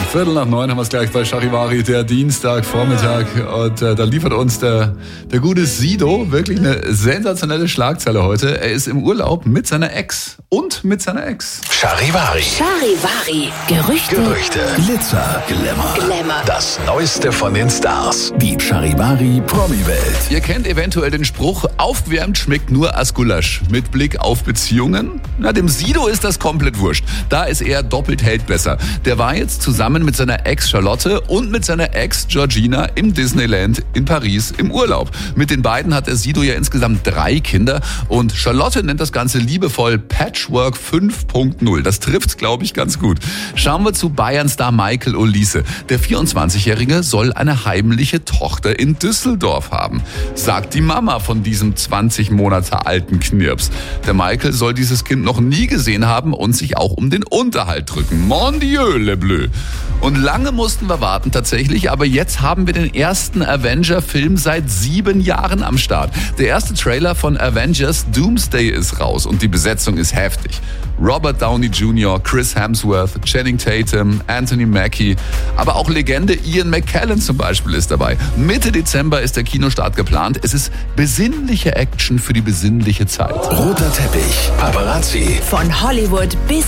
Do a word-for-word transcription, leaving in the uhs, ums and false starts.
Viertel nach neun haben wir es gleich bei Charivari, der Dienstagvormittag. Und äh, da liefert uns der, der gute Sido wirklich eine sensationelle Schlagzeile heute. Er ist im Urlaub mit seiner Ex und mit seiner Ex. Charivari. Charivari. Gerüchte. Gerüchte. Glitzer. Glamour. Glamour. Das Neueste von den Stars. Die Charivari Promi-Welt. Ihr kennt eventuell den Spruch, aufgewärmt schmeckt nur als Gulasch. Mit Blick auf Beziehungen? Na, dem Sido ist das komplett wurscht. Da ist er doppelt hält besser. Der war jetzt zusammen mit seiner Ex Charlotte und mit seiner Ex Georgina im Disneyland in Paris im Urlaub. Mit den beiden hat der Sido ja insgesamt drei Kinder und Charlotte nennt das Ganze liebevoll Patchwork fünf Punkt null. Das trifft's, glaube ich, ganz gut. Schauen wir zu Bayern-Star Michael Olise. Der vierundzwanzigjährige soll eine heimliche Tochter in Düsseldorf haben, sagt die Mama von diesem zwanzig Monate alten Knirps. Der Michael soll dieses Kind noch nie gesehen haben und sich auch um den Unterhalt drücken. Mon Dieu, le bleu. Und lange mussten wir warten tatsächlich, aber jetzt haben wir den ersten Avenger-Film seit sieben Jahren am Start. Der erste Trailer von Avengers Doomsday ist raus und die Besetzung ist heftig. Robert Downey Junior, Chris Hemsworth, Channing Tatum, Anthony Mackie, aber auch Legende Ian McKellen zum Beispiel ist dabei. Mitte Dezember ist der Kinostart geplant. Es ist besinnliche Action für die besinnliche Zeit. Roter Teppich. Paparazzi. Von Hollywood bis